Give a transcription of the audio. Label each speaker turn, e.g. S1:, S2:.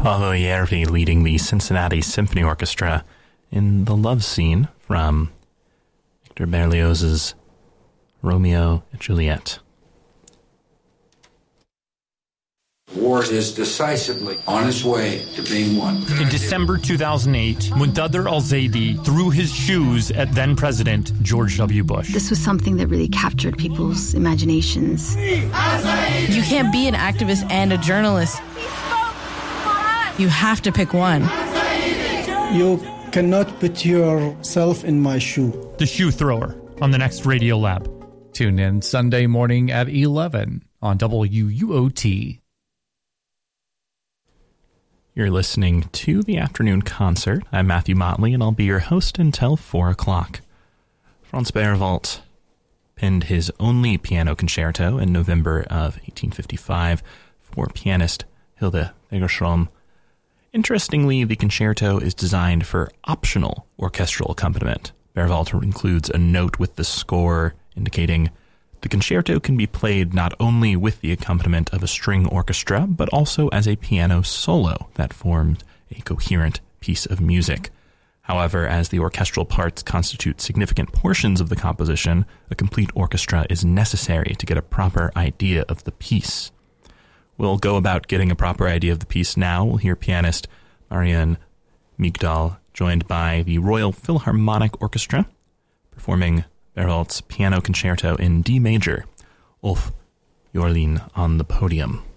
S1: Paavo Järvi leading the Cincinnati Symphony Orchestra in The Love Scene from Victor Berlioz's Romeo and Juliet.
S2: War is decisively on its way to being won.
S3: In December 2008, Muntadhir al-Zaidi threw his shoes at then-President George W. Bush.
S4: This was something that really captured people's imaginations.
S5: You can't be an activist and a journalist. You have to pick one.
S6: You cannot put yourself in my shoe.
S3: The Shoe Thrower on the next Radio Lab.
S7: Tune in Sunday morning at 11 on WUOT.
S1: You're listening to The Afternoon Concert. I'm Matthew Motley, and I'll be your host until 4 o'clock. Franz Berwald penned his only piano concerto in November of 1855 for pianist Hilde Wegerstrom. Interestingly, the concerto is designed for optional orchestral accompaniment. Berwald includes a note with the score indicating the concerto can be played not only with the accompaniment of a string orchestra, but also as a piano solo that forms a coherent piece of music. However, as the orchestral parts constitute significant portions of the composition, a complete orchestra is necessary to get a proper idea of the piece. We'll go about getting a proper idea of the piece now. We'll hear pianist Marianne Migdal, joined by the Royal Philharmonic Orchestra, performing Berwald's piano concerto in D major. Ulf Jorlin on the podium.